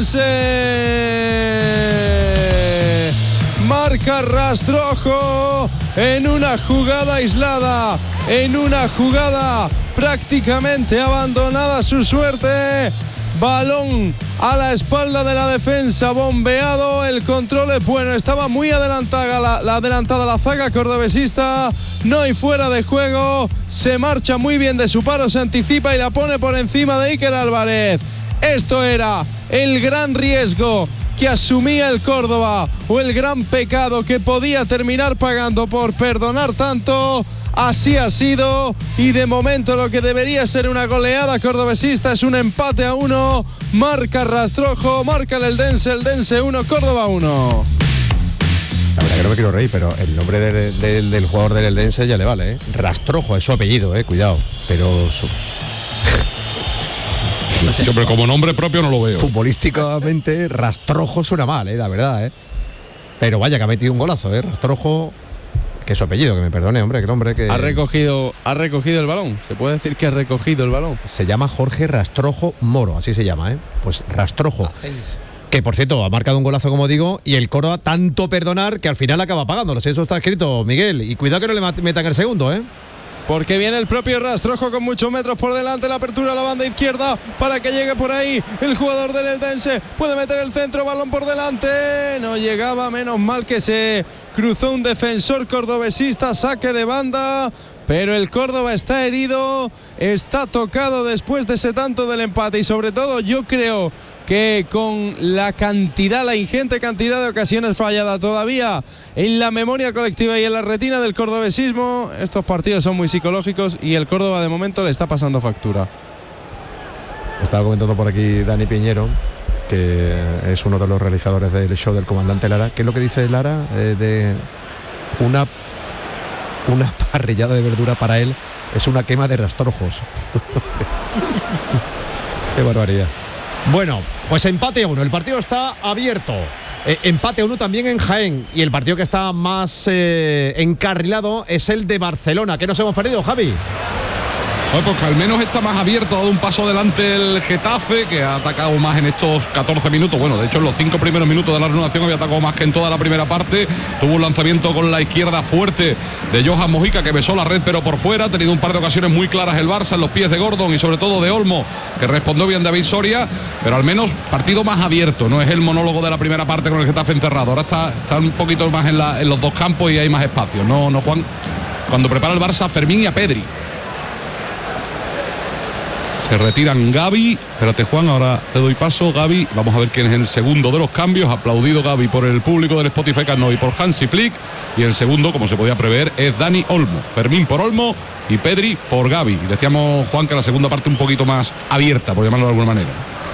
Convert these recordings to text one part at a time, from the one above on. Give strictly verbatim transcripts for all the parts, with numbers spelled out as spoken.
Eldense. Marca Rastrojo en una jugada aislada, en una jugada prácticamente abandonada a su suerte. Balón a la espalda de la defensa, bombeado, el control es bueno, estaba muy adelantada la, la adelantada la zaga cordobesista, no hay fuera de juego, se marcha muy bien de su paro, se anticipa y la pone por encima de Iker Álvarez. Esto era el gran riesgo que asumía el Córdoba, o el gran pecado que podía terminar pagando por perdonar tanto. Así ha sido, y de momento lo que debería ser una goleada cordobesista es un empate a uno. Marca Rastrojo, marca el Eldense, Eldense uno, Córdoba uno. La verdad que no me quiero reír, pero el nombre del, del, del jugador del Eldense ya le vale, ¿eh? Rastrojo es su apellido, eh, cuidado, pero su... No sé. Hombre, como nombre propio no lo veo. Futbolísticamente Rastrojo suena mal, eh, la verdad, eh. Pero vaya que ha metido un golazo, eh, Rastrojo, que es su apellido, que me perdone, hombre, que el hombre que... Ha recogido, ha recogido el balón, se puede decir que ha recogido el balón. Se llama Jorge Rastrojo Moro, así se llama, eh. Pues Rastrojo. Que por cierto, ha marcado un golazo, como digo, y el Córdoba tanto perdonar que al final acaba pagándolo. Si eso está escrito, Miguel. Y cuidado que no le metan el segundo, eh. Porque viene el propio Rastrojo con muchos metros por delante, la apertura a la banda izquierda para que llegue por ahí el jugador del Eldense, puede meter el centro, balón por delante, no llegaba, menos mal que se cruzó un defensor cordobesista, saque de banda, pero el Córdoba está herido, está tocado después de ese tanto del empate y sobre todo yo creo que con la cantidad, la ingente cantidad de ocasiones falladas todavía en la memoria colectiva y en la retina del cordobesismo, estos partidos son muy psicológicos y el Córdoba de momento le está pasando factura. Estaba comentando por aquí Dani Piñero, que es uno de los realizadores del show del comandante Lara. ¿Qué es lo que dice Lara? Eh, de una, una parrillada de verdura para él es una quema de rastrojos. Qué barbaridad. Bueno, pues empate a uno, el partido está abierto. Eh, empate a uno también en Jaén, y el partido que está más eh, encarrilado es el de Barcelona. ¿Qué nos hemos perdido, Javi? Bueno, pues que al menos está más abierto, ha dado un paso adelante el Getafe, que ha atacado más en estos catorce minutos. Bueno, de hecho en los cinco primeros minutos de la reanudación había atacado más que en toda la primera parte. Tuvo un lanzamiento con la izquierda fuerte de Johan Mojica, que besó la red pero por fuera. Ha tenido un par de ocasiones muy claras el Barça en los pies de Gordon y sobre todo de Olmo, que respondió bien David Soria, pero al menos partido más abierto. No es el monólogo de la primera parte con el Getafe encerrado. Ahora está, está un poquito más en, la, en los dos campos y hay más espacio. No, no, Juan, cuando prepara el Barça a Fermín y a Pedri. Se retiran Gavi, espérate Juan, ahora te doy paso, Gavi, vamos a ver quién es el segundo de los cambios, aplaudido Gavi por el público del Spotify Cano y por Hansi Flick, y el segundo, como se podía prever, es Dani Olmo, Fermín por Olmo y Pedri por Gavi. Decíamos, Juan, que la segunda parte un poquito más abierta, por llamarlo de alguna manera.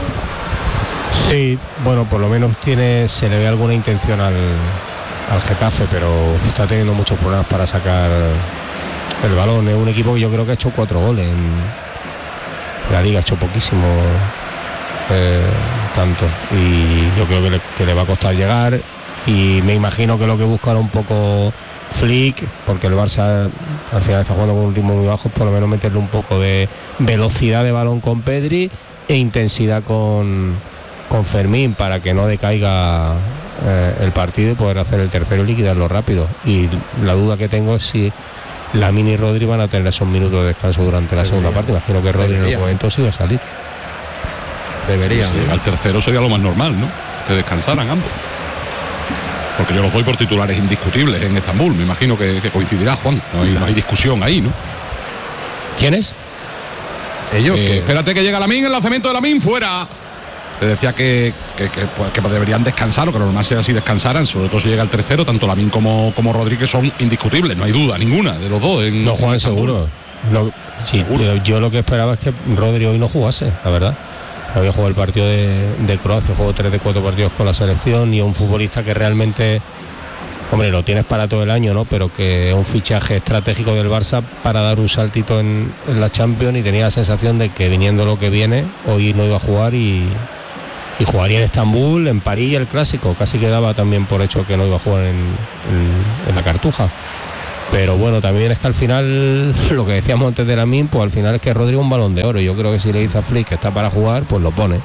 Sí, bueno, por lo menos tiene, se le ve alguna intención al, al Getafe, pero está teniendo muchos problemas para sacar el balón. Es un equipo que yo creo que ha hecho cuatro goles en la liga, ha hecho poquísimo eh, tanto, y yo creo que le, que le va a costar llegar, y me imagino que lo que buscará un poco Flick, porque el Barça al final está jugando con un ritmo muy bajo, por lo menos meterle un poco de velocidad de balón con Pedri e intensidad con, con Fermín, para que no decaiga eh, el partido y poder hacer el tercero y liquidarlo rápido. Y la duda que tengo es si Lamine y Rodri van a tener esos minutos de descanso durante la Debería. segunda parte. Imagino que Rodri Debería. en el momento sí va a salir. Debería. Si llega al tercero sería lo más normal, ¿no? Que descansaran ambos. Porque yo los doy por titulares indiscutibles en Estambul. Me imagino que, que coincidirá, Juan. No hay, no hay discusión ahí, ¿no? ¿Quiénes? Ellos. Eh, que... Espérate que llega Lamine, el lanzamiento de Lamine, fuera. Te decía que, que, que, pues, que deberían descansar, o que lo normal sea si descansaran, sobre todo si llega el tercero, tanto Lamine como, como Rodríguez son indiscutibles, no hay duda ninguna de los dos. En, no juegan seguro. Lo, sí, seguro. Yo, yo lo que esperaba es que Rodri hoy no jugase, la verdad. Había jugado el partido de, de Croacia, jugó tres de cuatro partidos con la selección, y un futbolista que realmente, hombre, lo tienes para todo el año, ¿no? Pero que es un fichaje estratégico del Barça para dar un saltito en, en la Champions, y tenía la sensación de que viniendo lo que viene, hoy no iba a jugar y... y jugaría en Estambul, en París, el clásico. Casi quedaba también por hecho que no iba a jugar en, en, en la Cartuja. Pero bueno, también es que al final, lo que decíamos antes de Lamine, pues al final es que Rodrigo un balón de oro. Yo creo que si le dice a Flick que está para jugar, pues lo pone.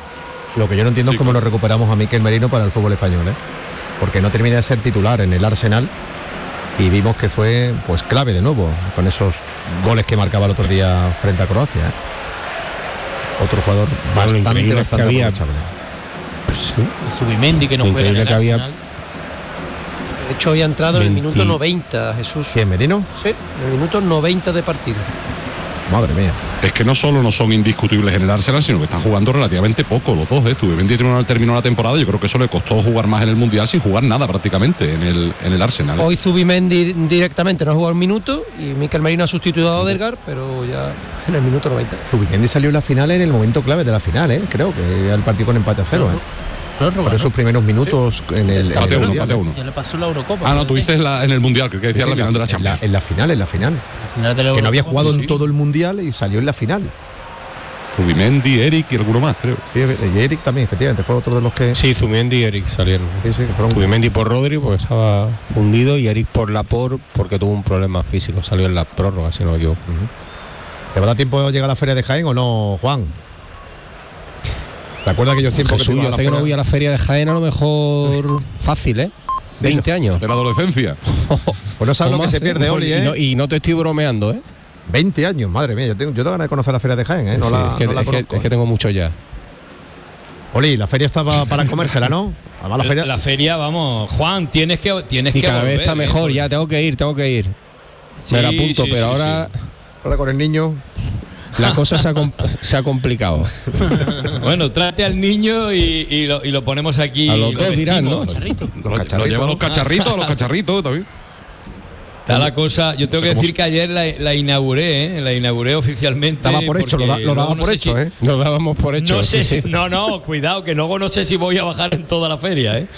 Lo que yo no entiendo Sí, es cómo claro. nos recuperamos a Mikel Merino para el fútbol español, ¿eh? Porque no termina de ser titular en el Arsenal y vimos que fue pues clave de nuevo con esos goles que marcaba el otro día frente a Croacia, ¿eh? Otro jugador Bueno, lo bastante, increíble es que bastante había- aprovechable. Zubimendi, que no juega en Increíble el que había- Arsenal. De hecho, hoy ha entrado en el veinte minuto noventa, Jesús. ¿Quién, Merino? Sí, en el minuto noventa de partido. Madre mía. Es que no solo no son indiscutibles en el Arsenal, sino que están jugando relativamente poco los dos. ¿eh? Zubimendi terminó, terminó la temporada, yo creo que eso le costó jugar más en el Mundial sin jugar nada prácticamente en el, en el Arsenal. ¿eh? Hoy Zubimendi directamente no ha jugado un minuto y Mikel Merino ha sustituido a Odegaard, pero ya en el minuto noventa. Zubimendi salió en la final en el momento clave de la final, ¿eh? Creo que el partido con empate a cero, ¿eh? Prórroga, Por ¿no? esos primeros minutos en el, en el Empate uno, Mundial. empate uno. Ya le pasó la Eurocopa. Ah, no, tú dices la- en el Mundial, que decía Sí, la final de la en, la, Champions. en la final, en la final. Al final de la Que no había Eurocopa, jugado sí. en todo el Mundial y salió en la final. Zubimendi, Eric y alguno más, creo. Sí, y Eric también, efectivamente, fue otro de los que... Sí, Zubimendi y Eric salieron. sí, sí, que fueron... Zubimendi por Rodri porque estaba fundido y Eric por Laporte porque tuvo un problema físico, salió en la prórroga, si no me equivoco. ¿Te va a dar tiempo de llegar a la Feria de Jaén o no, Juan? ¿Te acuerdas aquellos tiempos Jesús, que te yo ibas a hace la que no feria? voy a la feria de Jaén, a lo mejor fácil, ¿eh? veinte años. De la adolescencia. Pues no sabes O lo que más, se ¿eh? pierde, Oli, Y ¿eh? no, y no te estoy bromeando, ¿eh? veinte años, madre mía, yo tengo, yo tengo ganas de conocer la Feria de Jaén, ¿eh? No Sí, la, es, que, no la es que- conozco. es que tengo mucho ya. Oli, la feria estaba para comérsela, ¿no? Además la feria... La feria, vamos, Juan, tienes que tienes Y que cada vez volver, está ¿eh? mejor, ya tengo que ir, tengo que ir. Sí, Me la apunto, sí, pero sí, ahora Ahora con el niño... la cosa se ha, com- se ha complicado. sí. Bueno, trate al niño y, y lo, y lo ponemos aquí. A los y lo dos dirán, vestimos. ¿no? Lo, lo cacharritos. lleva a los cacharritos, a los cacharritos también. Está la cosa. Yo tengo que decir que ayer la, la inauguré, ¿eh? La inauguré oficialmente. Daba por hecho, lo, da- porque lo daba luego no por sé hecho, si- ¿eh? Lo dábamos por hecho. No sé sí, si, sí. no, no, cuidado, que luego no sé si voy a bajar en toda la feria, ¿eh?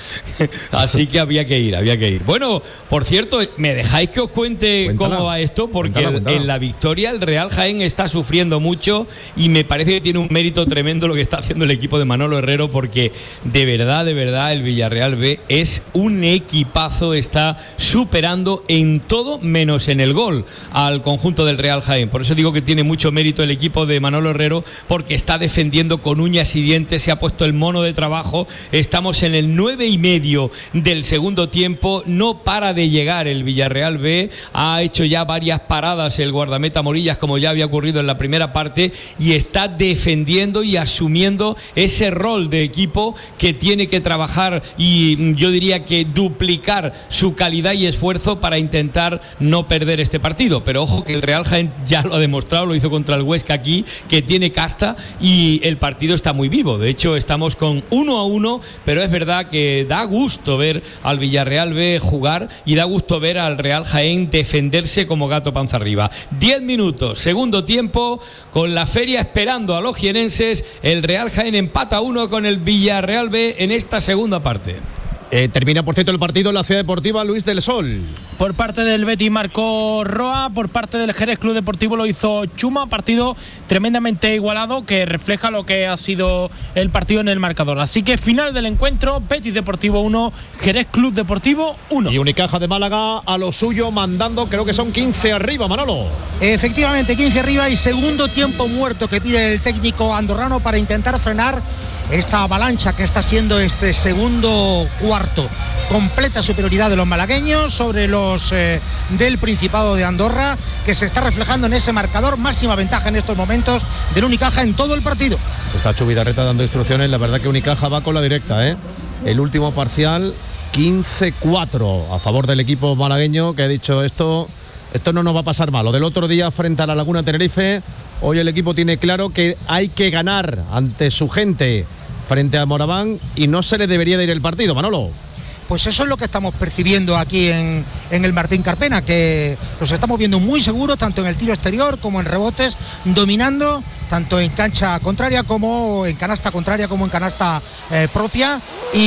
Así que había que ir, había que ir. Bueno, por cierto, ¿me dejáis que os cuente Cuéntala. cómo va esto? Porque Cuéntala, el- cuéntala. en la victoria el Real Jaén está sufriendo mucho y me parece que tiene un mérito tremendo lo que está haciendo el equipo de Manolo Herrero, porque de verdad, de verdad, el Villarreal B es un equipazo, está superando en todo menos en el gol al conjunto del Real Jaén. Por eso digo que tiene mucho mérito el equipo de Manolo Herrero, porque está defendiendo con uñas y dientes, se ha puesto el mono de trabajo. Estamos en el nueve y medio del segundo tiempo, no para de llegar el Villarreal B, ha hecho ya varias paradas el guardameta Morillas, como ya había ocurrido en la primera parte, y está defendiendo y asumiendo ese rol de equipo que tiene que trabajar y yo diría que duplicar su calidad y esfuerzo para intentar no perder este partido. Pero ojo que el Real Jaén ya lo ha demostrado, lo hizo contra el Huesca aquí, que tiene casta y el partido está muy vivo. De hecho, estamos con uno a uno, pero es verdad que da gusto ver al Villarreal B jugar y da gusto ver al Real Jaén defenderse como gato panza arriba. Diez minutos, segundo tiempo, con la feria esperando a los jienenses. El Real Jaén empata uno con el Villarreal B en esta segunda parte. Eh, termina, por cierto, el partido en la Ciudad Deportiva Luis del Sol. Por parte del Betis marcó Roa, por parte del Jerez Club Deportivo lo hizo Chuma, partido tremendamente igualado que refleja lo que ha sido el partido en el marcador. Así que final del encuentro, Betis Deportivo uno, Jerez Club Deportivo uno. Y Unicaja de Málaga a lo suyo, mandando, creo que son quince arriba, Manolo. Efectivamente, quince arriba y segundo tiempo muerto que pide el técnico andorrano para intentar frenar esta avalancha que está siendo este segundo cuarto. Completa superioridad de los malagueños sobre los eh, del Principado de Andorra, que se está reflejando en ese marcador. Máxima ventaja en estos momentos del Unicaja en todo el partido. Está Chubidarreta dando instrucciones, la verdad que Unicaja va con la directa, ¿eh? El último parcial, quince cuatro, a favor del equipo malagueño, que ha dicho esto, esto no nos va a pasar mal. Lo del otro día frente a la Laguna Tenerife, hoy el equipo tiene claro que hay que ganar ante su gente frente a Moraván y no se le debería de ir el partido, Manolo. Pues eso es lo que estamos percibiendo aquí en, en el Martín Carpena, que los estamos viendo muy seguros, tanto en el tiro exterior como en rebotes, dominando tanto en cancha contraria como en canasta contraria como en canasta eh, propia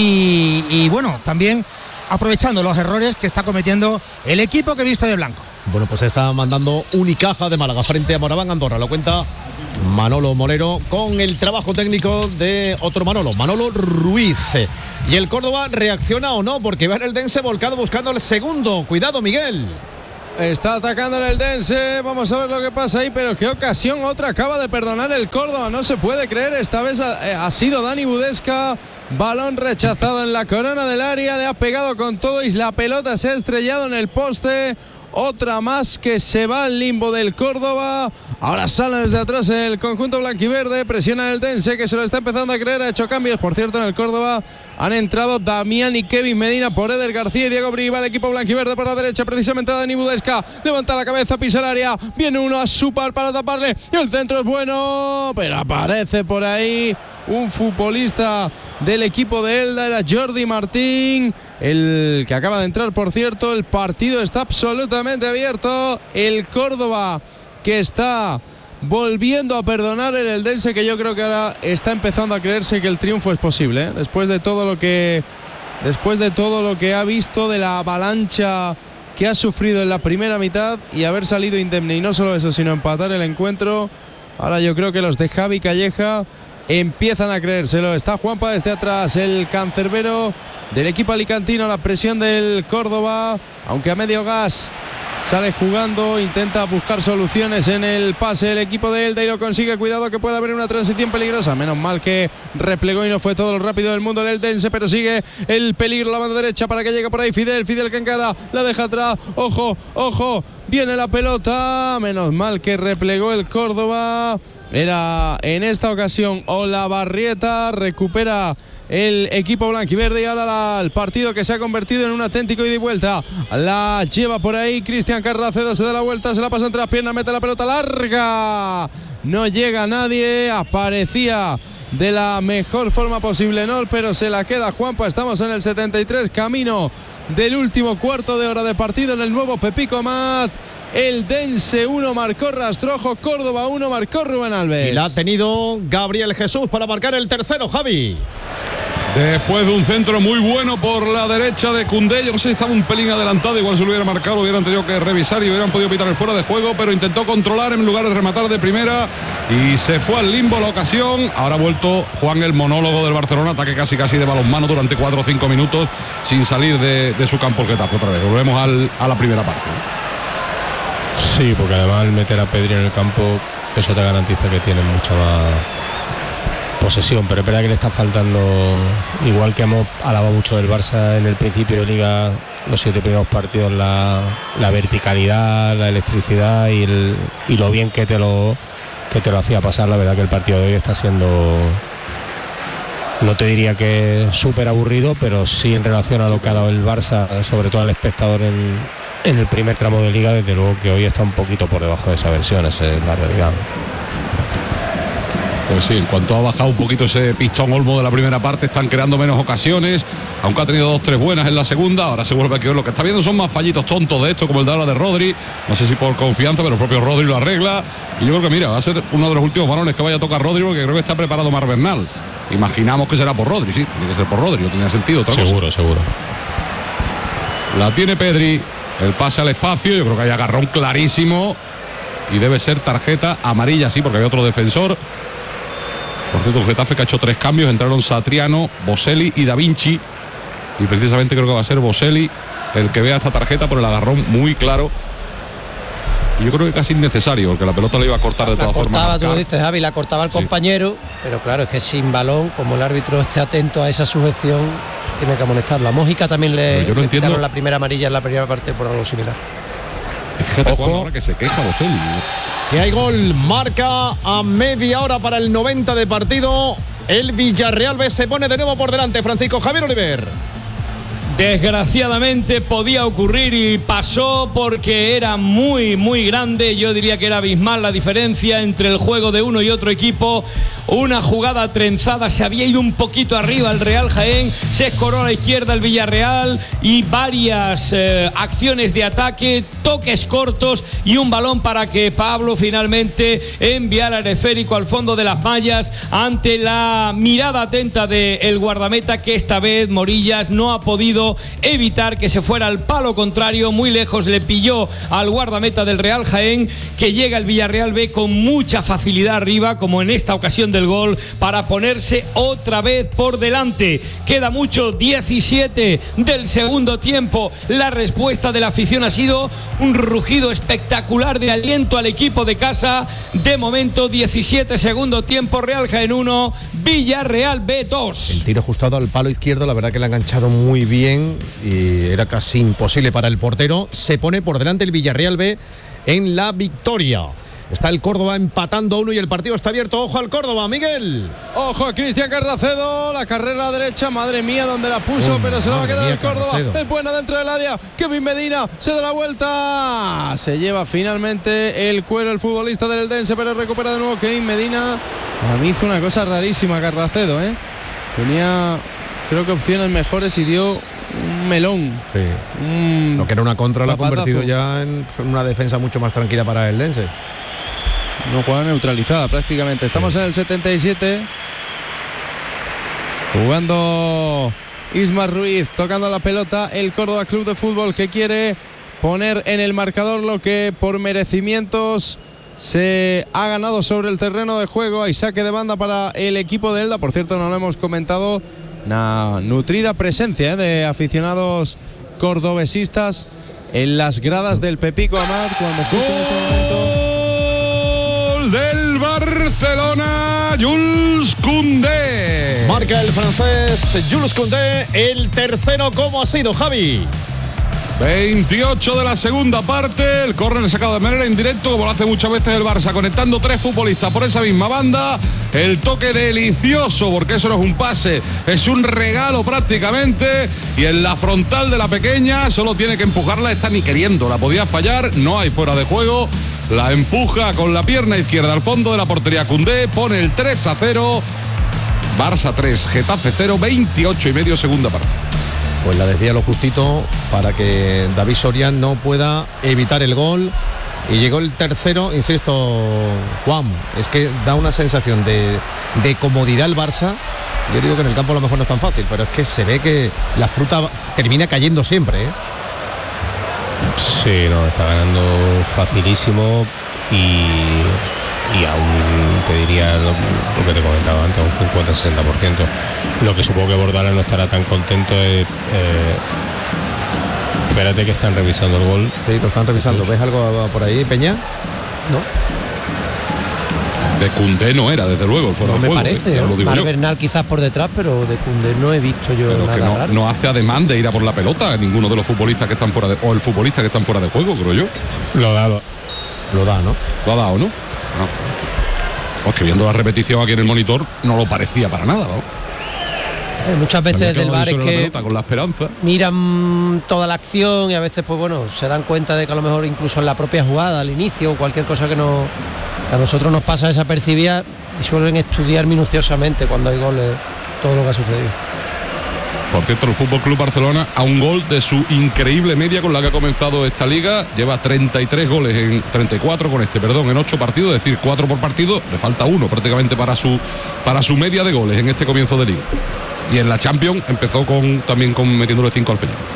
y, y bueno, también aprovechando los errores que está cometiendo el equipo que viste de blanco. Bueno, pues está mandando Unicaja de Málaga frente a Moraván Andorra, lo cuenta Manolo Molero con el trabajo técnico de otro Manolo, Manolo Ruiz. ¿Y el Córdoba reacciona o no? Porque va en el Dense volcado buscando el segundo. Cuidado, Miguel. está atacando el Eldense. Vamos a ver lo que pasa ahí, pero qué ocasión otra acaba de perdonar el Córdoba. No se puede creer, esta vez ha, ha sido Dani Budesca. Balón rechazado en la corona del área, le ha pegado con todo y la pelota se ha estrellado en el poste. Otra más que se va al limbo del Córdoba. Ahora sale desde atrás el conjunto blanquiverde. Presiona el Dense, que se lo está empezando a creer. Ha hecho cambios, por cierto, en el Córdoba. Han entrado Damián y Kevin Medina por Eder García y Diego Briva. El equipo blanquiverde por la derecha, precisamente a Dani Budesca. Levanta la cabeza, pisa el área. Viene uno a su par para taparle. Y el centro es bueno, pero aparece por ahí un futbolista del equipo de Elda. Era Jordi Martín, el que acaba de entrar, por cierto. El partido está absolutamente abierto. El Córdoba, que está volviendo a perdonar el Eldense, que yo creo que ahora está empezando a creerse que el triunfo es posible, ¿eh? Después de todo lo que después de todo lo que ha visto, de la avalancha que ha sufrido en la primera mitad y haber salido indemne, y no solo eso, sino empatar el encuentro. Ahora yo creo que los de Javi Calleja empiezan a creérselo. Está Juanpa desde atrás, el cancerbero del equipo alicantino. La presión del Córdoba, aunque a medio gas, sale jugando, intenta buscar soluciones en el pase el equipo de Elda y lo consigue. Cuidado que puede haber una transición peligrosa. Menos mal que replegó y no fue todo lo rápido del mundo el eldense, pero sigue el peligro la banda derecha para que llegue por ahí Fidel. Fidel que encara, la deja atrás. Ojo, ojo, viene la pelota. Menos mal que replegó el Córdoba. Era en esta ocasión Olavarrieta. Recupera el equipo blanquiverde y ahora la, el partido que se ha convertido en un auténtico ida y vuelta. La lleva por ahí Cristian Carracedo, se da la vuelta, se la pasa entre las piernas, mete la pelota larga. No llega nadie, aparecía de la mejor forma posible Nol, pero se la queda Juanpa. Estamos en el setenta y tres, camino del último cuarto de hora de partido en el nuevo Pepico Amat. El Dense uno marcó Rastrojo, Córdoba uno marcó Rubén Alves. Y la ha tenido Gabriel Jesús para marcar el tercero, Javi. Después de un centro muy bueno por la derecha de Koundé, yo no sé si estaba un pelín adelantado, igual se lo hubiera marcado, lo hubieran tenido que revisar y hubieran podido pitar el fuera de juego, pero intentó controlar en lugar de rematar de primera y se fue al limbo la ocasión. Ahora ha vuelto Juan, el monólogo del Barcelona, ataque casi casi de balonmano durante cuatro o cinco minutos sin salir de, de su campo el Getafe otra vez. Volvemos al, a la primera parte. Sí, porque además al meter a Pedri en el campo, eso te garantiza que tienen mucha más posesión, pero es verdad que le está faltando, igual que hemos alabado mucho del Barça en el principio de Liga, los siete primeros partidos, la, la verticalidad, la electricidad y, el, y lo bien que te lo que te lo hacía pasar. La verdad que el partido de hoy está siendo, no te diría que súper aburrido, pero sí en relación a lo que ha dado el Barça, sobre todo al espectador en, en el primer tramo de Liga, desde luego que hoy está un poquito por debajo de esa versión, esa es la realidad. Pues sí, en cuanto ha bajado un poquito ese pistón Olmo de la primera parte, están creando menos ocasiones, aunque ha tenido dos, tres buenas en la segunda. Ahora se vuelve a ver lo que está viendo son más fallitos tontos de esto, como el de ahora de Rodri, no sé si por confianza, pero el propio Rodri lo arregla, y yo creo que mira, va a ser uno de los últimos balones que vaya a tocar Rodri, porque creo que está preparado Mar Bernal. Imaginamos que será por Rodri, sí, tiene que ser por Rodri, no tenía sentido otra cosa. Seguro, seguro. La tiene Pedri, el pase al espacio, yo creo que hay agarrón clarísimo y debe ser tarjeta amarilla, sí, porque había otro defensor. Por cierto, el Getafe que ha hecho tres cambios, entraron Satriano, Boselli y Da Vinci, y precisamente creo que va a ser Boselli el que vea esta tarjeta por el agarrón muy claro. Y yo creo que casi innecesario, porque la pelota le iba a cortar de la todas cortaba, formas. Tú lo dices, Javi, la cortaba el sí. compañero, pero claro, es que sin balón, como el árbitro esté atento a esa sujeción, tiene que amonestarlo. A Mójica también le, no le quitaron la primera amarilla en la primera parte por algo similar. Y fíjate, Juan, ahora que se queja Boselli. Que hay gol, marca a media hora para el noventa de partido. El Villarreal B se pone de nuevo por delante. Francisco Javier Oliver. Desgraciadamente podía ocurrir y pasó, porque era muy muy grande, yo diría que era abismal la diferencia entre el juego de uno y otro equipo. Una jugada trenzada, se había ido un poquito arriba el Real Jaén, se escoró a la izquierda el Villarreal y varias eh, acciones de ataque, toques cortos y un balón para que Pablo finalmente enviara el esférico al fondo de las mallas ante la mirada atenta del guardameta, que esta vez Morillas no ha podido evitar que se fuera al palo contrario. Muy lejos le pilló al guardameta del Real Jaén, que llega el Villarreal B con mucha facilidad arriba, como en esta ocasión del gol para ponerse otra vez por delante. Queda mucho, diecisiete del segundo tiempo. La respuesta de la afición ha sido un rugido espectacular de aliento al equipo de casa. De momento, diecisiete segundo tiempo, Real Jaén uno, Villarreal B dos. El tiro ajustado al palo izquierdo, la verdad que le ha enganchado muy bien y era casi imposible para el portero. Se pone por delante el Villarreal B en la victoria. Está el Córdoba empatando a uno y el partido está abierto. Ojo al Córdoba, Miguel. Ojo a Cristian Carracedo, la carrera derecha, madre mía, donde la puso, oh, pero se la va a quedar mía, el Córdoba. Carracedo. Es buena dentro del área. Kevin Medina se da la vuelta. Se lleva finalmente el cuero el futbolista del Eldense, pero recupera de nuevo Kevin Medina. A mí hizo una cosa rarísima Carracedo, ¿eh? Tenía, creo que opciones mejores y dio un melón. Sí. Un Lo que era una contra la ha convertido ya en una defensa mucho más tranquila para el Eldense. No juega neutralizada prácticamente. Estamos sí. en el setenta y siete. Jugando Ismar Ruiz, tocando la pelota el Córdoba Club de Fútbol, que quiere poner en el marcador lo que por merecimientos se ha ganado sobre el terreno de juego. Hay saque de banda para el equipo de Elda. Por cierto, no lo hemos comentado, una nutrida presencia ¿eh? de aficionados cordobesistas en las gradas del Pepico Amat cuando justo en este momento del Barcelona, Jules Koundé. Marca el francés Jules Koundé. El tercero, ¿cómo ha sido, Javi? veintiocho de la segunda parte. El córner sacado de manera indirecta, como lo hace muchas veces el Barça, conectando tres futbolistas por esa misma banda. El toque delicioso, porque eso no es un pase, es un regalo prácticamente. Y en la frontal de la pequeña, solo tiene que empujarla, está ni queriendo, la podía fallar, no hay fuera de juego. La empuja con la pierna izquierda al fondo de la portería Koundé, pone el tres a cero. Barça tres, Getafe cero, veintiocho y medio segunda parte. Pues la desvía lo justito para que David Soria no pueda evitar el gol. Y llegó el tercero, insisto, Juan, es que da una sensación de, de comodidad el Barça. Yo digo que en el campo a lo mejor no es tan fácil, pero es que se ve que la fruta termina cayendo siempre, ¿eh? Sí, no, está ganando facilísimo y, y aún te diría lo, lo que te comentaba antes, un cincuenta a sesenta por ciento. Lo que supongo que Bordalás no estará tan contento es... Eh, espérate que están revisando el gol. Sí, lo están revisando. ¿Ves algo por ahí, Peña? No. De Koundé no era, desde luego, el fuera no de me juego. parece, ¿eh? Mar Bernal quizás por detrás, pero de Koundé no he visto yo pero nada que no, raro. No hace ademán de ir a por la pelota ninguno de los futbolistas que están fuera de, o el futbolista que están fuera de juego, creo yo. Lo ha dado. Lo da, ¿no? Lo ha dado, ¿no? No. Pues que viendo la repetición aquí en el monitor no lo parecía para nada, ¿no? Eh, muchas veces del bar es que con la esperanza. miran toda la acción y a veces pues bueno se dan cuenta de que a lo mejor incluso en la propia jugada al inicio o cualquier cosa que, no, que a nosotros nos pasa desapercibida y suelen estudiar minuciosamente cuando hay goles todo lo que ha sucedido. Por cierto, el F C Barcelona a un gol de su increíble media con la que ha comenzado esta liga, lleva treinta y tres goles en treinta y cuatro con este, perdón, en ocho partidos, es decir, cuatro por partido, le falta uno prácticamente para su para su media de goles en este comienzo de liga. Y en la Champions empezó con también con metiéndole cinco al final.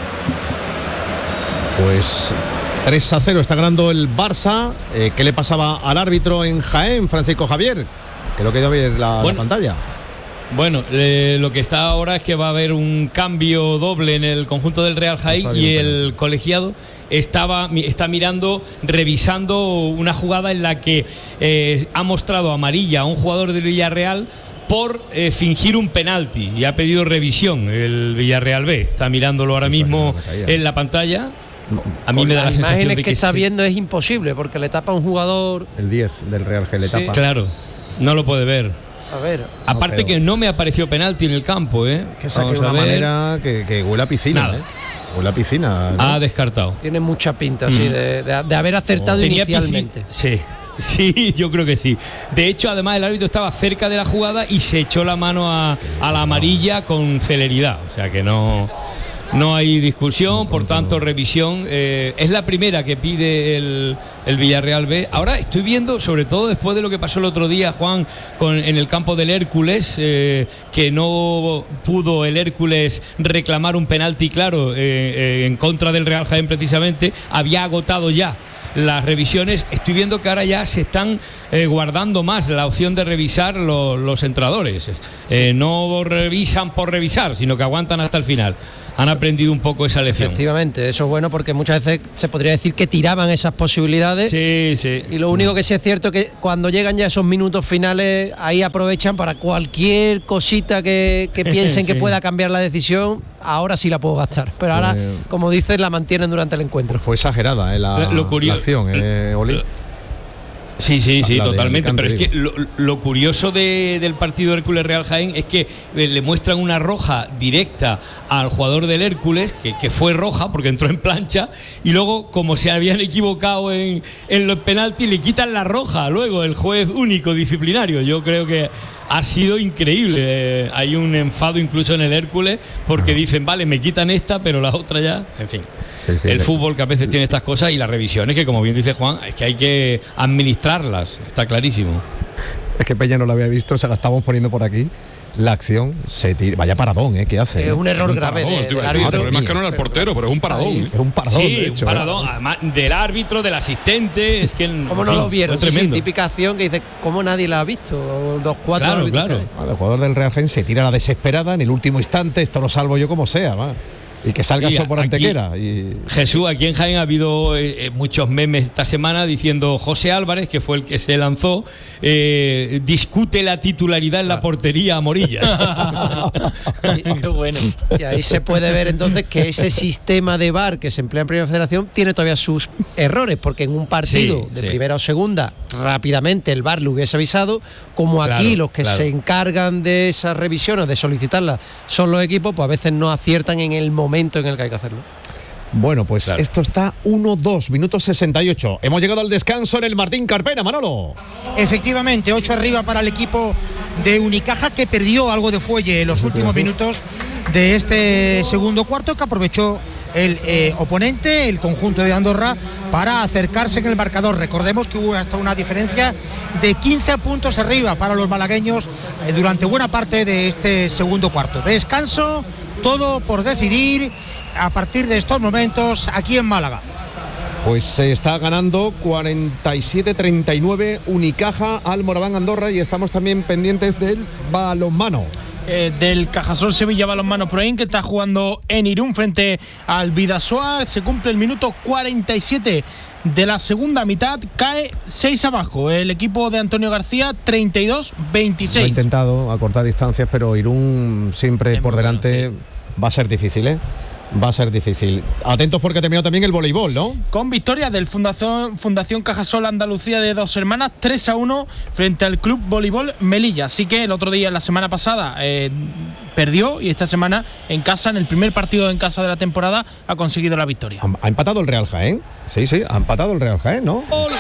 Pues tres a cero está ganando el Barça. Eh, ¿Qué le pasaba al árbitro en Jaén, Francisco Javier? Creo que ya ver la, bueno, la pantalla. Bueno, eh, lo que está ahora es que va a haber un cambio doble en el conjunto del Real Jaén y el colegiado estaba está mirando, revisando una jugada en la que eh, ha mostrado amarilla a un jugador del Villarreal por eh, fingir un penalti y ha pedido revisión el Villarreal B. Está mirándolo ahora mismo en la pantalla. A mí Con me da la sensación imágenes de que, que está sí. viendo es imposible porque le tapa a un jugador. El diez del Real que le Sí. tapa. Claro, no lo puede ver. A ver. Aparte no, que no me apareció penalti en el campo, ¿eh? Que saque Vamos de a una ver. manera que, que huele a piscina, Nada. ¿eh? Huele a piscina, ¿no? Ha descartado. Tiene mucha pinta, sí, Mm. de, de- de haber acertado Tenía inicialmente. piscina- Sí. Sí, yo creo que sí. De hecho, además, el árbitro estaba cerca de la jugada y se echó la mano a, a la amarilla con celeridad. O sea que no, no hay discusión, por tanto, revisión. Eh, es la primera que pide el, el Villarreal B. Ahora estoy viendo, sobre todo después de lo que pasó el otro día, Juan, con, en el campo del Hércules, eh, que no pudo el Hércules reclamar un penalti claro eh, eh, en contra del Real Jaén precisamente, había agotado ya las revisiones. Estoy viendo que ahora ya se están eh, guardando más la opción de revisar lo, los entrenadores. Eh, no revisan por revisar, sino que aguantan hasta el final. Han aprendido un poco esa lección. Efectivamente, eso es bueno porque muchas veces se podría decir que tiraban esas posibilidades. Sí, sí. Y lo único que sí es cierto es que cuando llegan ya esos minutos finales, ahí aprovechan para cualquier cosita que, que piensen sí. que pueda cambiar la decisión. Ahora sí la puedo gastar, pero ahora, pues, como dices, la mantienen durante el encuentro. Fue exagerada eh, la, lo curioso, la acción, eh, Oli. Sí, sí, sí, totalmente. Pero es que lo, lo curioso de, del partido Hércules Real Jaén es que le muestran una roja directa al jugador del Hércules, que, que fue roja porque entró en plancha, y luego, como se habían equivocado en, en los penaltis, le quitan la roja luego el juez único disciplinario. Yo creo que ha sido increíble. Eh, hay un enfado incluso en el Hércules porque dicen, vale, me quitan esta, pero la otra ya. En fin, sí, sí, el sí. fútbol que a veces tiene estas cosas, y las revisiones que, como bien dice Juan, es que hay que administrarlas, está clarísimo. Es que Peña no la había visto, se la estamos poniendo por aquí. La acción se tira, vaya paradón, ¿eh? ¿Qué hace? Es un error es un grave paradón, de, del árbitro. El problema es que no era el portero, pero es un paradón. Es un paradón, sí, de hecho, un paradón, ¿eh? además del árbitro, del asistente. Es que ¿cómo no lo vieron? Sí, sí, típica acción que dice, ¿cómo nadie la ha visto? Dos, cuatro claro, claro. Vale, el jugador del Real Jaén se tira a la desesperada en el último instante. Esto lo salvo yo como sea, va. Y que salga eso por Antequera. Y... Jesús, aquí en Jaén ha habido eh, muchos memes esta semana diciendo José Álvarez, que fue el que se lanzó, eh, discute la titularidad en la portería a Morillas. Qué bueno. Y ahí se puede ver entonces que ese sistema de V A R que se emplea en Primera Federación tiene todavía sus errores, porque en un partido sí, de sí. primera o segunda rápidamente el V A R le hubiese avisado, como aquí claro, los que claro. se encargan de esas revisiones, de solicitarlas, son los equipos, pues a veces no aciertan en el momento momento en el que hay que hacerlo. Bueno, pues claro. esto está uno dos, minutos sesenta y ocho. Hemos llegado al descanso en el Martín Carpena, Manolo. Efectivamente, ocho arriba para el equipo de Unicaja, que perdió algo de fuelle en los últimos minutos de este segundo cuarto, que aprovechó el eh, oponente, el conjunto de Andorra, para acercarse en el marcador. Recordemos que hubo hasta una diferencia de quince puntos arriba para los malagueños eh, durante buena parte de este segundo cuarto. Descanso, todo por decidir a partir de estos momentos aquí en Málaga. Pues se está ganando cuarenta y siete treinta y nueve Unicaja al Moraván Andorra, y estamos también pendientes del balonmano. Eh, del Cajasol Sevilla Balonmano Proin, que está jugando en Irún frente al Bidasoa. Se cumple el minuto cuarenta y siete de la segunda mitad, cae seis abajo el equipo de Antonio García, treinta y dos veintiséis. Ha intentado acortar distancias, pero Irún siempre es por delante, bueno, sí. Va a ser difícil, ¿eh? Va a ser difícil. Atentos porque ha terminado también el voleibol, ¿no? Con victoria del Fundación, Fundación Cajasol Andalucía de Dos Hermanas, tres a uno frente al Club Voleibol Melilla. Así que el otro día, la semana pasada, eh, perdió, y esta semana en casa, en el primer partido en casa de la temporada, ha conseguido la victoria. ¿Ha, ha empatado el Real Jaén? Sí, sí, ha empatado el Real Jaén, ¿no? ¡Gol!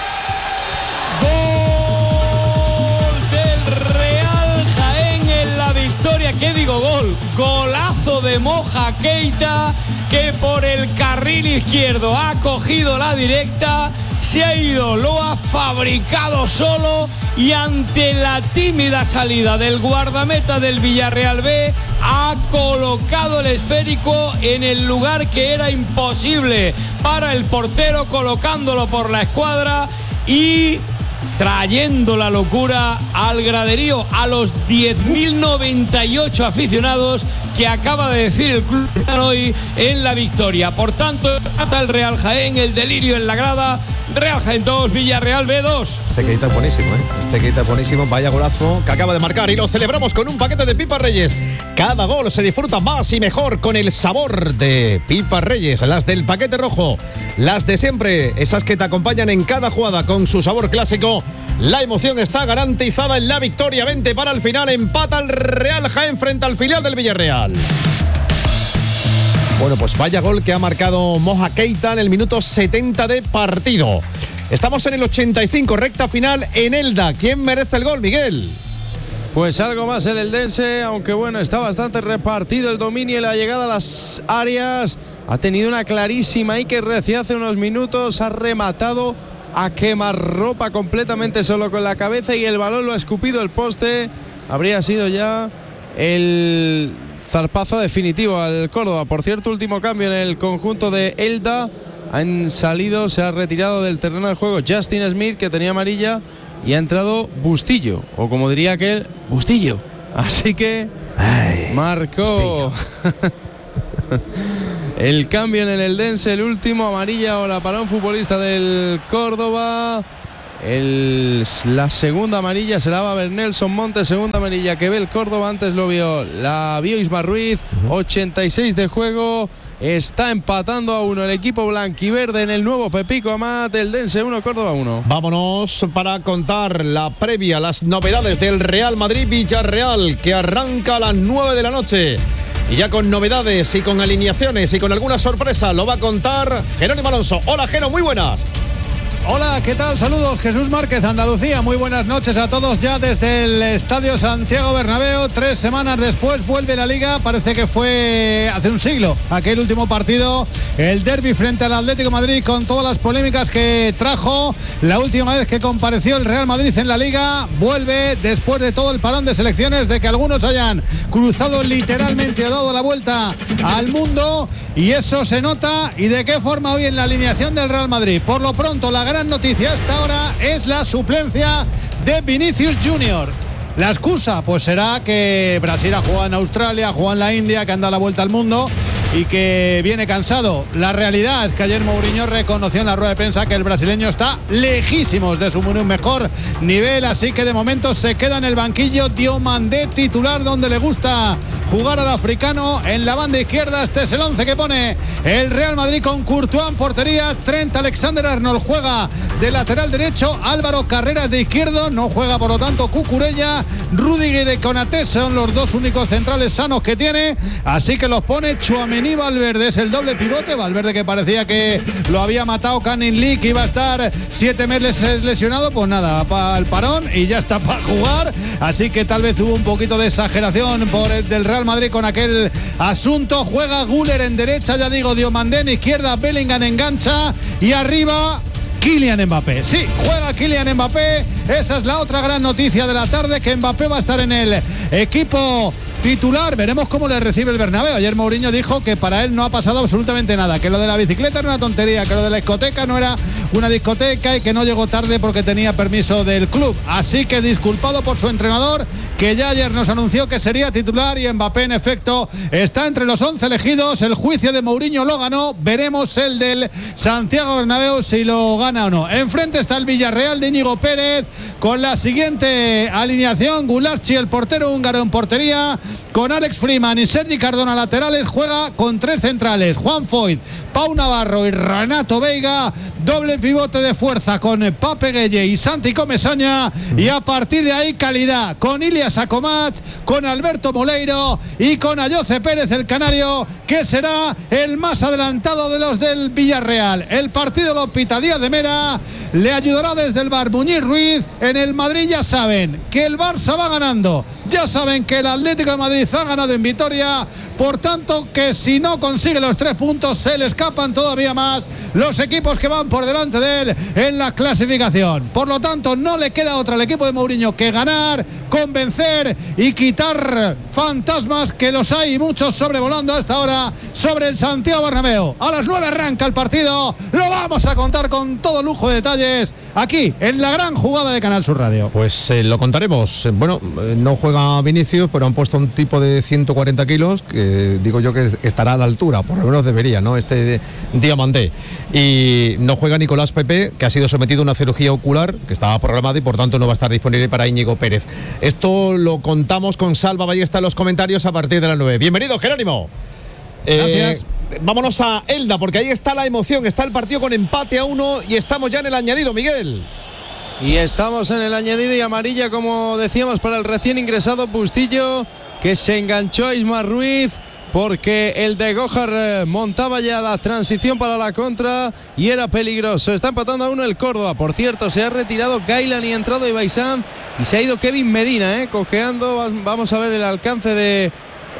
¿Qué digo gol? Golazo de Moja Keita, que por el carril izquierdo ha cogido la directa, se ha ido, lo ha fabricado solo, y ante la tímida salida del guardameta del Villarreal B ha colocado el esférico en el lugar que era imposible para el portero, colocándolo por la escuadra y trayendo la locura al graderío, a los diez mil noventa y ocho aficionados que acaba de decir el club hoy en la victoria. Por tanto, hasta el Real Jaén, el delirio en la grada. Real Jaén dos, Villarreal B dos. Este Keita es buenísimo, ¿eh? Este Keita es buenísimo. Vaya golazo que acaba de marcar, y lo celebramos con un paquete de Pipas Reyes. Cada gol se disfruta más y mejor con el sabor de Pipas Reyes. Las del paquete rojo, las de siempre, esas que te acompañan en cada jugada con su sabor clásico. La emoción está garantizada en la victoria. veinte para el final. Empata el Real Jaén frente al filial del Villarreal. Bueno, pues vaya gol que ha marcado Moja Keita en el minuto setenta de partido. Estamos en el ochenta y cinco, recta final en Elda. ¿Quién merece el gol, Miguel? Pues algo más el eldense, aunque bueno, está bastante repartido el dominio y la llegada a las áreas. Ha tenido una clarísima Iker Recia hace unos minutos, ha rematado a quemarropa completamente solo con la cabeza, y el balón lo ha escupido el poste. Habría sido ya el zarpazo definitivo al Córdoba. Por cierto, último cambio en el conjunto de Elda. han salido, se ha retirado del terreno de juego Justin Smith, que tenía amarilla, y ha entrado Bustillo, o como diría aquel, Bustillo. Así que Ay, marcó el cambio en el Eldense, el último, amarilla ahora para un futbolista del Córdoba. El, la segunda amarilla se la va a ver Nelson Montes, segunda amarilla que ve el Córdoba, antes lo vio, la vio Ismar Ruiz. ochenta y seis de juego, está empatando a uno el equipo blanquiverde en el nuevo Pepico Amat. Eldense uno, Córdoba uno. Vámonos para contar la previa, las novedades del Real Madrid-Villarreal, que arranca a las nueve de la noche. Y ya con novedades y con alineaciones y con alguna sorpresa lo va a contar Jerónimo Alonso. Hola, Jero, muy buenas. Hola, ¿qué tal? Saludos, Jesús Márquez, Andalucía. Muy buenas noches a todos ya desde el Estadio Santiago Bernabéu. Tres semanas después vuelve la Liga. Parece que fue hace un siglo aquel último partido, el derbi frente al Atlético de Madrid, con todas las polémicas que trajo. La última vez que compareció el Real Madrid en la Liga, vuelve después de todo el parón de selecciones, de que algunos hayan cruzado literalmente o dado la vuelta al mundo, y eso se nota. ¿Y de qué forma hoy en la alineación del Real Madrid? Por lo pronto, la gran noticia hasta ahora es la suplencia de Vinicius Junior. La excusa pues será que Brasil ha jugado en Australia, ha jugado en la India, que anda a la vuelta al mundo y que viene cansado. La realidad es que ayer Mourinho reconoció en la rueda de prensa que el brasileño está lejísimos de su mejor nivel, así que de momento se queda en el banquillo Diomandé titular, donde le gusta jugar al africano. En la banda izquierda, este es el once que pone el Real Madrid, con Courtois en portería. Trent Alexander-Arnold juega de lateral derecho, Álvaro Carreras de izquierdo, no juega por lo tanto Cucurella. Rüdiger y Konaté son los dos únicos centrales sanos que tiene, así que los pone Tchouaméni. Valverde es el doble pivote. Valverde, que parecía que lo había matado Canning Lee, que iba a estar siete meses lesionado, pues nada, para el parón y ya está para jugar. Así que tal vez hubo un poquito de exageración por el del Real Madrid con aquel asunto. Juega Güler en derecha, ya digo, Diomandé en izquierda, Bellingham engancha y arriba Kylian Mbappé. Sí, juega Kylian Mbappé. Esa es la otra gran noticia de la tarde, que Mbappé va a estar en el equipo titular. Veremos cómo le recibe el Bernabéu. Ayer Mourinho dijo que para él no ha pasado absolutamente nada, que lo de la bicicleta era una tontería, que lo de la discoteca no era una discoteca y que no llegó tarde porque tenía permiso del club. Así que disculpado por su entrenador, que ya ayer nos anunció que sería titular, y Mbappé en efecto está entre los once elegidos. El juicio de Mourinho lo ganó. Veremos el del Santiago Bernabéu si lo gana o no. Enfrente está el Villarreal de Íñigo Pérez con la siguiente alineación: Gulaschi, el portero húngaro, en portería, con Alex Freeman y Sergi Cardona laterales. Juega con tres centrales: Juan Foyt, Pau Navarro y Renato Veiga. Doble pivote de fuerza con Pape Gueye y Santi Comesaña, y a partir de ahí calidad con Ilias Akomach, con Alberto Moleiro y con Ayoce Pérez, el canario, que será el más adelantado de los del Villarreal. El partido lo pita Díaz de Mera, le ayudará desde el bar Muñiz Ruiz. En el Madrid ya saben que el Barça va ganando, ya saben que el Atlético de Madrid ha ganado en Vitoria, por tanto que si no consigue los tres puntos se le escapan todavía más los equipos que van por delante de él en la clasificación. Por lo tanto, no le queda otra al equipo de Mourinho que ganar, convencer y quitar fantasmas, que los hay muchos sobrevolando hasta ahora sobre el Santiago Bernabéu. A las nueve arranca el partido, lo vamos a contar con todo lujo de detalles aquí en la gran jugada de Canal Sur Radio. Pues eh, lo contaremos. Bueno, eh, no juega Vinicius, pero han puesto un tipo de ciento cuarenta kilos que digo yo que estará a la altura, por lo menos debería, ¿no? Este Diamandé. Y no juega Nicolás Pepe, que ha sido sometido a una cirugía ocular que estaba programada y por tanto no va a estar disponible para Íñigo Pérez. Esto lo contamos con Salva Ballesta en los comentarios a partir de las nueve. Bienvenido, Jerónimo. Gracias. Eh, vámonos a Elda, porque ahí está la emoción, está el partido con empate a uno y estamos ya en el añadido, Miguel. Y estamos en el añadido, y amarilla, como decíamos, para el recién ingresado Bustillo, que se enganchó a Ismar Ruiz, porque el de Gojar montaba ya la transición para la contra y era peligroso. Está empatando a uno el Córdoba. Por cierto, se ha retirado Gailan y ha entrado Ibaizán, y se ha ido Kevin Medina, eh, cojeando. Vamos a ver el alcance de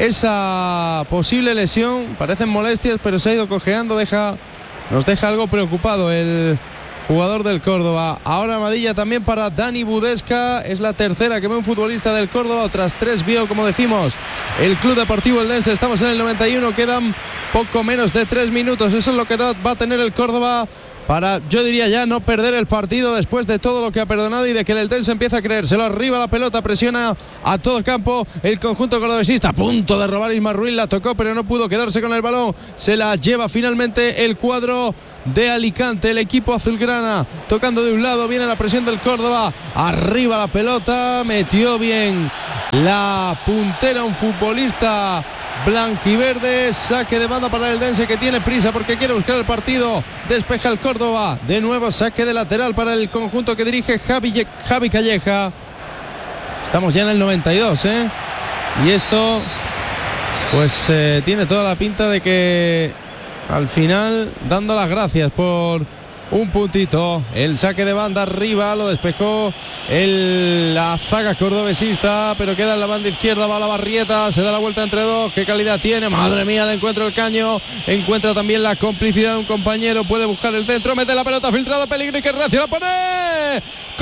esa posible lesión. Parecen molestias, pero se ha ido cojeando. Deja, nos deja algo preocupado el jugador del Córdoba. Ahora amarilla también para Dani Budesca. Es la tercera que ve un futbolista del Córdoba. Otras tres vio, como decimos, el Club Deportivo Eldense. Estamos en el noventa y uno. Quedan poco menos de tres minutos. Eso es lo que va a tener el Córdoba para, yo diría ya, no perder el partido después de todo lo que ha perdonado y de que el Eldense empieza a creérselo. Arriba la pelota, presiona a todo campo el conjunto cordobesista. A punto de robar Ismar Ruiz, la tocó pero no pudo quedarse con el balón. Se la lleva finalmente el cuadro de Alicante, el equipo azulgrana, tocando de un lado, viene la presión del Córdoba. Arriba la pelota, metió bien la puntera un futbolista blanquiverde. Saque de banda para el Eldense, que tiene prisa porque quiere buscar el partido. Despeja el Córdoba, de nuevo saque de lateral para el conjunto que dirige Javi, Javi Calleja. Estamos ya en el noventa y dos, ¿eh? Y esto pues eh, tiene toda la pinta de que al final, dando las gracias por un puntito. El saque de banda arriba lo despejó el, la zaga cordobesista, pero queda en la banda izquierda. Va a la Barrieta, se da la vuelta entre dos. Qué calidad tiene, madre mía, le encuentra el caño. Encuentra también la complicidad de un compañero. Puede buscar el centro, mete la pelota filtrada, peligro y que recio la pone.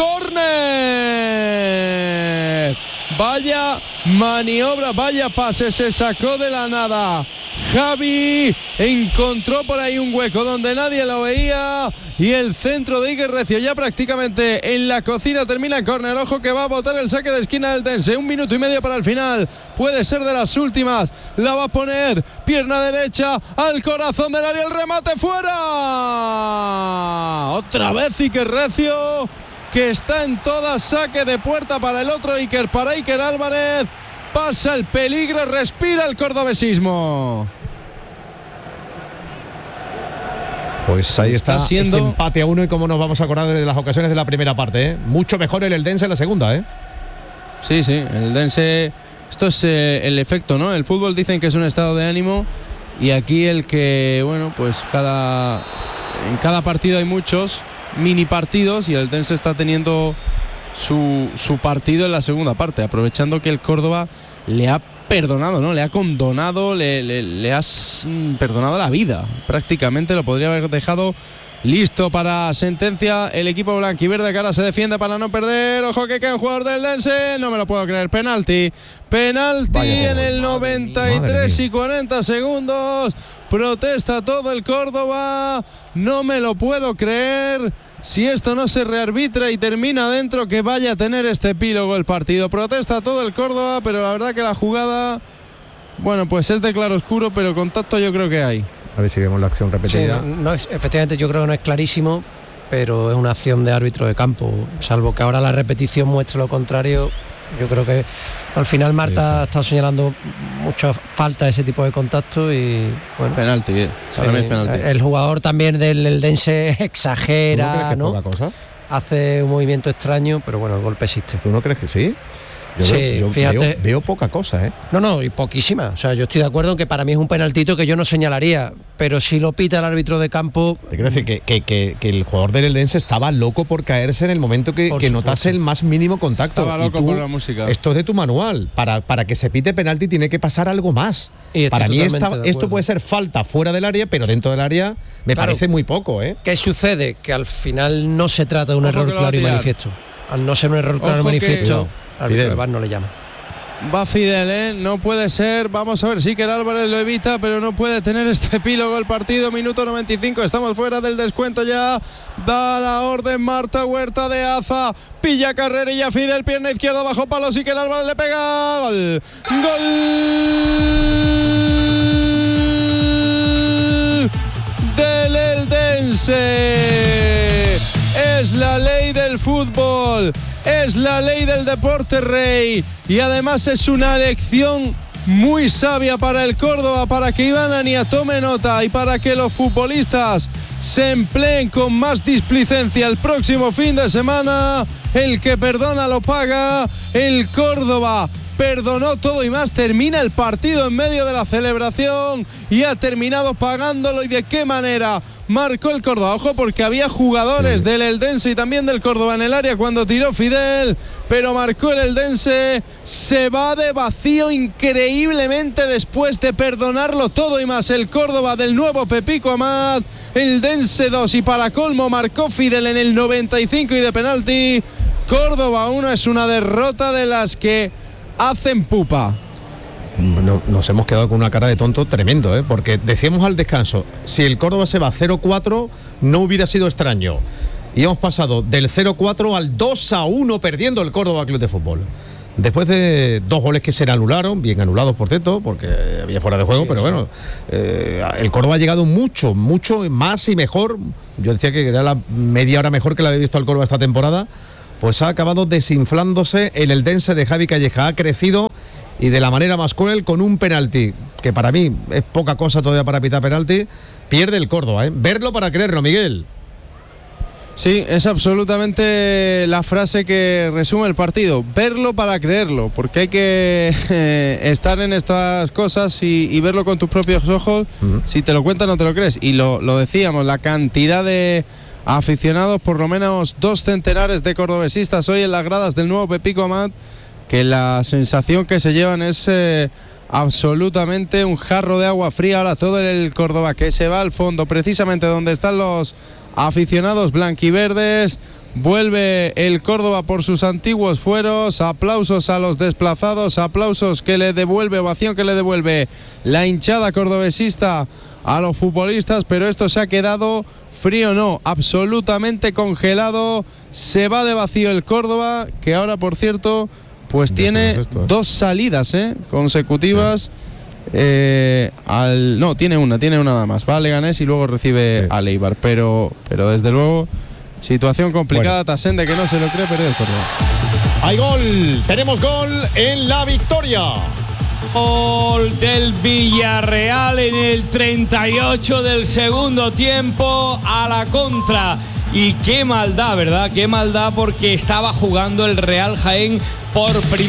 ¡Córner! Vaya maniobra, vaya pase, se sacó de la nada. Javi encontró por ahí un hueco donde nadie lo veía y el centro de Iker Recio ya prácticamente en la cocina. Termina en córner. Ojo que va a botar el saque de esquina del Eldense. Un minuto y medio para el final. Puede ser de las últimas. La va a poner pierna derecha al corazón del área. El remate fuera. Otra vez Iker Recio, que está en toda. Saque de puerta para el otro Iker, para Iker Álvarez. Pasa el peligro, respira el cordobesismo. Pues ahí está, está siendo... ese empate a uno, y cómo nos vamos a acordar de las ocasiones de la primera parte, ¿eh? Mucho mejor el Eldense en la segunda, ¿eh? Sí, sí, el Eldense, esto es eh, el efecto, ¿no? El fútbol dicen que es un estado de ánimo y aquí el que, bueno, pues cada en cada partido hay muchos mini partidos y el Eldense está teniendo su, su partido en la segunda parte, aprovechando que el Córdoba le ha perdonado, ¿no? Le ha condonado, le, le, le has perdonado la vida. Prácticamente lo podría haber dejado listo para sentencia el equipo blanquiverde, que ahora se defiende para no perder. Ojo que queda un jugador del Eldense, no me lo puedo creer. Penalti, penalti Vaya, en el noventa y tres y cuarenta segundos. Protesta todo el Córdoba, no me lo puedo creer. Si esto no se rearbitra y termina dentro, que vaya a tener este epílogo el partido. Protesta todo el Córdoba, pero la verdad que la jugada, bueno, pues es de claroscuro, pero contacto yo creo que hay. A ver si vemos la acción repetida. Sí, no es, efectivamente yo creo que no es clarísimo, pero es una acción de árbitro de campo. Salvo que ahora la repetición muestre lo contrario. Yo creo que al final Marta ha estado señalando mucha falta de ese tipo de contacto y bueno. Penalti, bien. Sí, es penalti. El jugador también del Eldense exagera, ¿no? ¿No? Cosa? Hace un movimiento extraño, pero bueno, el golpe existe. ¿Tú no crees que sí? Yo, sí, veo, yo fíjate. Veo, veo poca cosa, ¿eh? No, no, y poquísima. O sea, yo estoy de acuerdo en que para mí es un penaltito que yo no señalaría, pero si lo pita el árbitro de campo. Te quiero decir que, que, que, que el jugador del Eldense estaba loco por caerse en el momento que, que notase el más mínimo contacto. Estaba loco tú, por la música. Esto es de tu manual. Para, para que se pite penalti tiene que pasar algo más. Para mí esta, esto puede ser falta fuera del área, pero dentro del área me claro, parece muy poco, ¿eh? ¿Qué sucede? Que al final no se trata de un Ojo error claro y manifiesto. Al no ser un error claro y manifiesto, al árbitro de V A R no le llama. Va Fidel, ¿eh? No puede ser. Vamos a ver si que el Álvarez lo evita, pero no puede tener este epílogo el partido. Minuto noventa y cinco, estamos fuera del descuento ya. Da la orden Marta Huerta de Aza. Pilla Carrerilla, Fidel, pierna izquierda bajo palo. Sí que el Álvarez le pega. Gol. Gol del Eldense. Es la ley del fútbol, es la ley del deporte rey y además es una lección muy sabia para el Córdoba, para que Iván Ania tome nota y para que los futbolistas se empleen con más displicencia el próximo fin de semana. El que perdona lo paga. El Córdoba perdonó todo y más, termina el partido en medio de la celebración y ha terminado pagándolo. ¿Y de qué manera? Marcó el Córdoba, ojo, porque había jugadores sí. del Eldense y también del Córdoba en el área cuando tiró Fidel, pero marcó el Eldense. Se va de vacío increíblemente después de perdonarlo todo y más el Córdoba del nuevo Pepico Amat. Eldense dos y para colmo marcó Fidel en el noventa y cinco y de penalti. Córdoba uno, es una derrota de las que hacen pupa. no, nos hemos quedado con una cara de tonto tremendo, ¿eh? Porque decíamos al descanso, si el Córdoba se va cero cuatro no hubiera sido extraño. Y hemos pasado del cero cuatro al dos a uno perdiendo el Córdoba Club de Fútbol. Después de dos goles que se le anularon, bien anulados por cierto, porque había fuera de juego, sí, pero bueno, eh, el Córdoba ha llegado mucho, mucho más y mejor. Yo decía que era la media hora mejor que la había visto el Córdoba esta temporada. Pues ha acabado desinflándose el eldense de Javi Calleja, ha crecido y de la manera más cruel con un penalti, que para mí es poca cosa todavía para pitar penalti, pierde el Córdoba, ¿eh? Verlo para creerlo, Miguel. Sí, es absolutamente la frase que resume el partido, verlo para creerlo, porque hay que eh, estar en estas cosas y, y verlo con tus propios ojos. Uh-huh. Si te lo cuentan no te lo crees, y lo, lo decíamos, la cantidad de aficionados, por lo menos dos centenares de cordobesistas hoy en las gradas del nuevo Pepico Amat, que la sensación que se llevan es eh, absolutamente un jarro de agua fría. Ahora todo el Córdoba que se va al fondo, precisamente donde están los aficionados blanquiverdes. Vuelve el Córdoba por sus antiguos fueros, aplausos a los desplazados, aplausos que le devuelve, ovación que le devuelve la hinchada cordobesista a los futbolistas, pero esto se ha quedado frío, no, absolutamente congelado. Se va de vacío el Córdoba, que ahora por cierto pues tiene esto, ¿eh? dos salidas ¿eh? consecutivas. Sí. Eh, al, no, tiene una, tiene una nada más. Va a Leganés y luego recibe sí. a Leibar, pero, pero desde luego situación complicada. Bueno. Tasende, que no se lo cree, perdió el Córdoba. Hay gol, tenemos gol en la victoria. Gol del Villarreal en el treinta y ocho del segundo tiempo a la contra. Y qué maldad, ¿verdad? Qué maldad, porque estaba jugando el Real Jaén por primera